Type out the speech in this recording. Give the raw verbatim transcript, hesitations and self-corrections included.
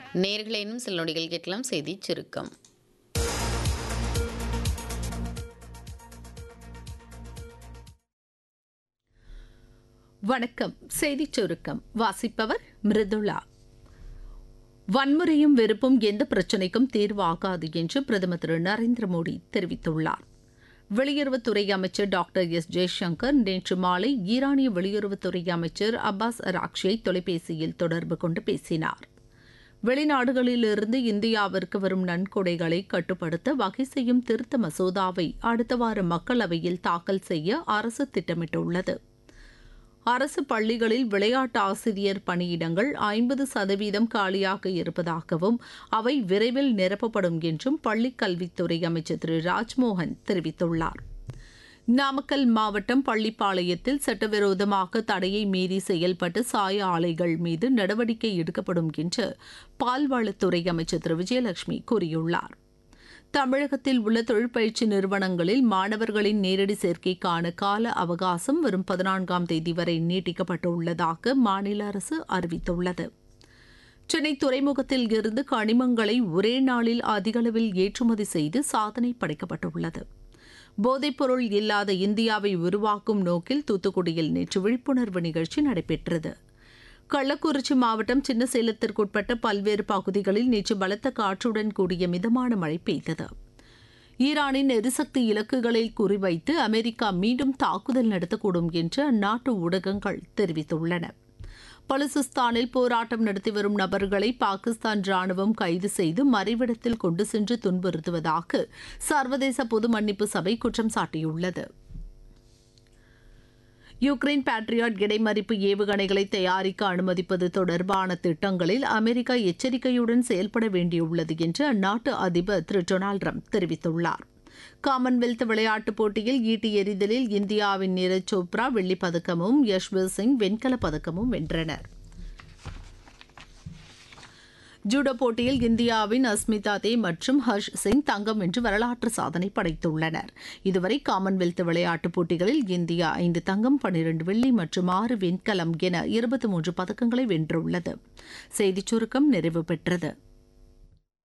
நேயர்களே, இன்னும் சில நொடிகள் கேட்கலாம் செய்தி சுருக்கம். வணக்கம். செய்திச் சுருக்கம் வாசிப்பவர் மிருதுளா. வன்முறையும் வெறுப்பும் எந்த பிரச்சினைக்கும் தீர்வாகாது என்று பிரதமர் திரு நரேந்திர மோடி தெரிவித்துள்ளார். வெளியுறவுத்துறை அமைச்சர் டாக்டர் எஸ் ஜெய்சங்கர் நேற்று மாலை ஈரானிய வெளியுறவுத்துறை அமைச்சர் அப்பாஸ் அராக்ஷியை தொலைபேசியில் தொடர்பு கொண்டு பேசினார். வெளிநாடுகளிலிருந்து இந்தியாவிற்கு வரும் நன்கொடைகளை கட்டுப்படுத்த வகை செய்யும் திருத்த மசோதாவை அடுத்த வாரம் மக்களவையில் தாக்கல் செய்ய அரசு திட்டமிட்டுள்ளது. அரசு பள்ளிகளில் விளையாட்டு ஆசிரியர் பணியிடங்கள் ஐம்பது சதவீதம் காலியாக இருப்பதாகவும் அவை விரைவில் நிரப்பப்படும் என்றும் பள்ளிக் கல்வித்துறை அமைச்சர் திரு ராஜ்மோகன் தெரிவித்துள்ளார். நாமக்கல் மாவட்டம் பள்ளிப்பாளையத்தில் சட்டவிரோதமாக தடையை மீறி செயல்பட்ட சாய ஆலைகள் மீது நடவடிக்கை எடுக்கப்படும் என்று பால்வளத்துறை அமைச்சர் திரு விஜயலட்சுமி கூறியுள்ளார். தமிழகத்தில் உள்ள தொழிற்பயிற்சி நிறுவனங்களில் மாணவர்களின் நேரடி சேர்க்கைக்கான கால அவகாசம் வரும் பதினான்காம் தேதி வரை நீட்டிக்கப்பட்டுள்ளதாக மாநில அரசு அறிவித்துள்ளது. சென்னை துறைமுகத்தில் இருந்து கனிமங்களை ஒரே நாளில் அதிகளவில் ஏற்றுமதி செய்து சாதனை படைக்கப்பட்டுள்ளது. போதைப்பொருள் இல்லாத இந்தியாவை உருவாக்கும் நோக்கில் தூத்துக்குடியில் நேற்று விழிப்புணர்வு நிகழ்ச்சி நடைபெற்றது. கள்ளக்குறிச்சி மாவட்டம் சின்னசேலத்திற்குட்பட்ட பல்வேறு பகுதிகளில் நேற்று பலத்த காற்றுடன் கூடிய மிதமான மழை பெய்தது. ஈரானின் எரிசக்தி இலக்குகளை குறிவைத்து அமெரிக்கா மீண்டும் தாக்குதல் நடத்தக்கூடும் என்று அந்நாட்டு ஊடகங்கள் தெரிவித்துள்ளன. பலுசிஸ்தானில் போராட்டம் நடத்தி வரும் நபர்களை பாகிஸ்தான் ராணுவம் கைது செய்து மறைவிடத்தில் கொண்டு சென்று துன்புறுத்துவதாக சர்வதேச பொது மன்னிப்பு சபை குற்றம் சாட்டியுள்ளது. யுக்ரைன் பேட்ரியாட் இடைமறிப்பு ஏவுகணைகளை தயாரிக்க அனுமதிப்பது தொடர்பான திட்டங்களில் அமெரிக்கா எச்சரிக்கையுடன் செயல்பட வேண்டியுள்ளது என்று அந்நாட்டு அதிபர் திரு டொனால்டு ட்ரம்ப் தெரிவித்துள்ளார். காமன்வெல்த் விளையாட்டுப் போட்டியில் ஈட்டி எறிதலில் இந்தியாவின் நீரஜ் சோப்ரா வெள்ளிப் பதக்கமும் யஷ்வீர் சிங் வெண்கலப் பதக்கமும் வென்றனர். ஜூடோ போட்டியில் இந்தியாவின் அஸ்மிதா தே மற்றும் ஹர்ஷ் சிங் தங்கம் வென்று வரலாற்று சாதனை படைத்துள்ளனர். இதுவரை காமன்வெல்த் விளையாட்டுப் போட்டிகளில் இந்தியா ஐந்து தங்கம், பன்னிரண்டு வெள்ளி மற்றும் ஆறு வெண்கலம் என இருபத்தி மூன்று பதக்கங்களை வென்றுள்ளது. செய்திச் சுருக்கம் நிறைவு பெற்றது.